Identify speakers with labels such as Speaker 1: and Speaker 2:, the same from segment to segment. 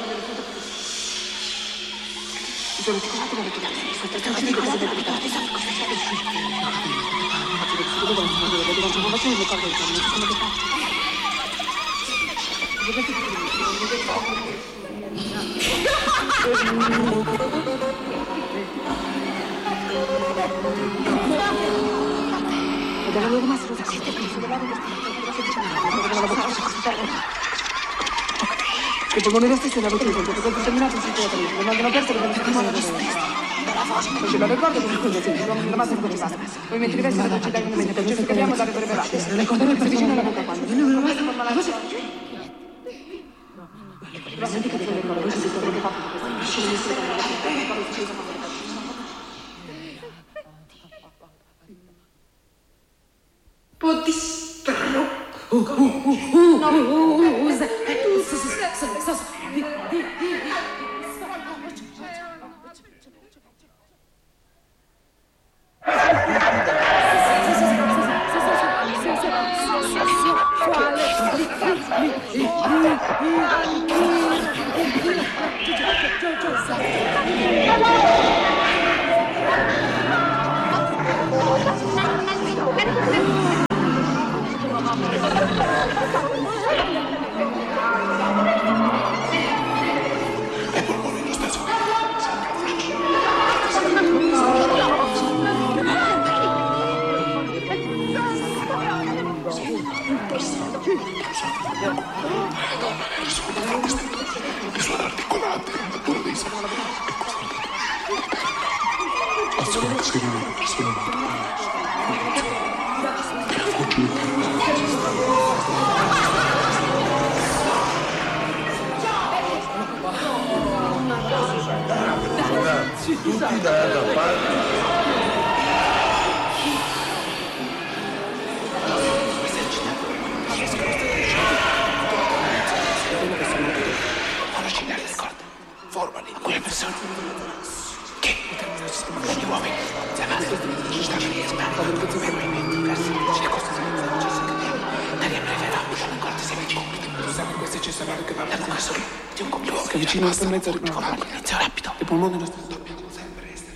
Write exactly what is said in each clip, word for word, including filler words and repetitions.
Speaker 1: sono articolate le vecchie date, sono articolate le vecchie date, sono che pongono lo stesso da lottare, perché quel determinato si può aprire, lo mandano perso perché non si può non ce lo ricordo come scusa, se la massa è così basta. Poi mentre resta la città che non ci capiamo dare per bevate. Non è cosa che si vicino alla bocca quando. Non lo basta formare la cosa. Ma senti che le cose si sono che fatto questo.
Speaker 2: Potistrano. Uh, uh, uh, uh, no, uh, uh, usa.
Speaker 1: Che vicino a mezzo inizio rapido. Il polmone lo sta. Dobbiamo sempre essere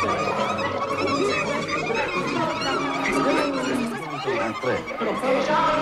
Speaker 3: Tre.